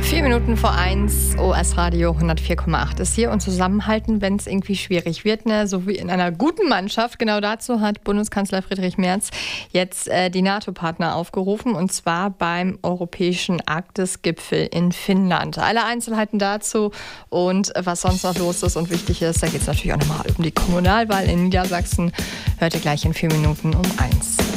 4 Minuten vor 1, OS Radio 104,8 ist hier und zusammenhalten, wenn es irgendwie schwierig wird, ne? So wie in einer guten Mannschaft. Genau dazu hat Bundeskanzler Friedrich Merz jetzt die NATO-Partner aufgerufen, und zwar beim Europäischen Arktis-Gipfel in Finnland. Alle Einzelheiten dazu und was sonst noch los ist und wichtig ist, da geht es natürlich auch nochmal um die Kommunalwahl in Niedersachsen. Hört ihr gleich in 4 Minuten um 1.